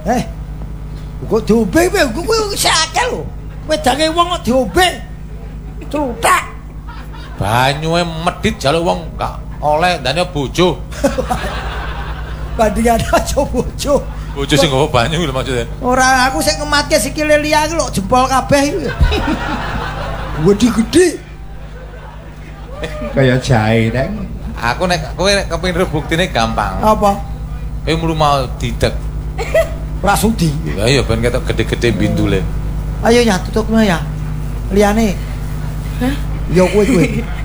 Kok diombe kowe sakake lho. Wedange wong kok diombe. Trutak. Banyuhe medhit jaluk wong gak oleh ndane bojo. Bandingane aja bojo. Bojo sing nggawa banyu lho maksudnya. Ora aku sing ngematke sikile liya iki lho jempol kabeh iki. Gede-gede. Kaya jahe nek. Aku nek kowe kepengin buktine gampang. Apa? Kowe mulu mau didek. Ora sudi. Ya iya ben ketok gede-gede bindule. Ayo ya tutupno ya. Liyane. Hah? Ya kowe.